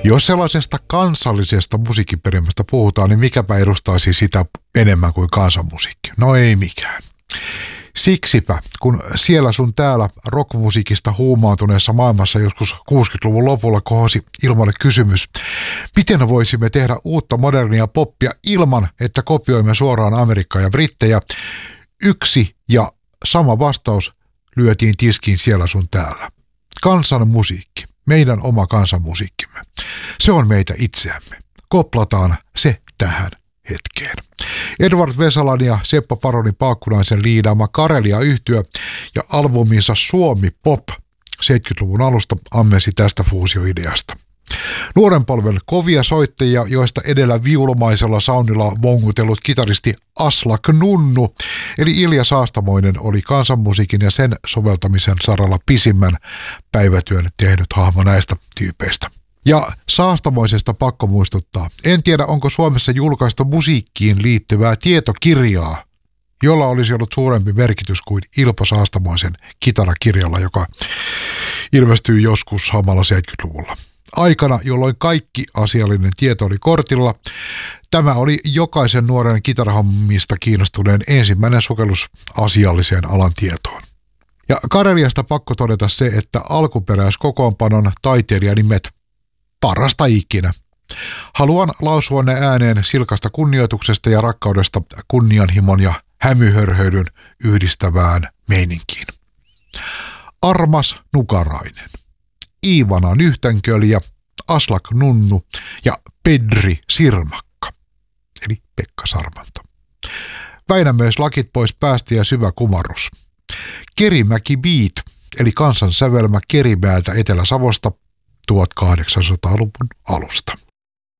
Jos sellaisesta kansallisesta musiikkiperimästä puhutaan, niin mikäpä edustaisi sitä enemmän kuin kansanmusiikki? No ei mikään. Siksipä, kun siellä sun täällä rockmusiikista huumaantuneessa maailmassa joskus 60-luvun lopulla kohosi ilmoille kysymys, miten voisimme tehdä uutta modernia poppia ilman, että kopioimme suoraan Amerikkaa ja Brittejä, yksi ja sama vastaus lyötiin tiskiin siellä sun täällä. Kansanmusiikki, meidän oma kansanmusiikkimme. Se on meitä itseämme. Koplataan se tähän hetkeen. Edward Vesalan ja Seppo Paroni Paakkunaisen liidaama Karelia-yhtye ja albuminsa Suomi Pop 70-luvun alusta ammensi tästä fuusioideasta. Nuoren polven kovia soittajia, joista edellä viulumaisella soundilla vongutellut kitaristi Aslak Nunnu, eli Ilja Saastamoinen oli kansanmusiikin ja sen soveltamisen saralla pisimmän päivätyön tehnyt hahmo näistä tyypeistä. Ja Saastamoisesta pakko muistuttaa. En tiedä, onko Suomessa julkaistu musiikkiin liittyvää tietokirjaa, jolla olisi ollut suurempi merkitys kuin Ilpo Saastamoisen kitarakirjalla, joka ilmestyi joskus samalla 70-luvulla. Aikana, jolloin kaikki asiallinen tieto oli kortilla, tämä oli jokaisen nuoren kitarahommista kiinnostuneen ensimmäinen sukellus asialliseen alan tietoon. Ja Kareliasta pakko todeta se, että alkuperäiskokoonpanon taiteilijanimet parasta ikinä. Haluan lausua ne ääneen silkasta kunnioituksesta ja rakkaudesta kunnianhimon ja hämyhörhöilyn yhdistävään meininkiin. Armas Nukarainen, Iivana Nyhtänkölja, Aslak Nunnu ja Pedri Sirmakka, eli Pekka Sarmanto. Väinämöis lakit pois päästä ja syvä kumarrus. Kerimäki Beat, eli kansansävelmä Kerimäeltä Etelä-Savosta 1800-luvun alusta.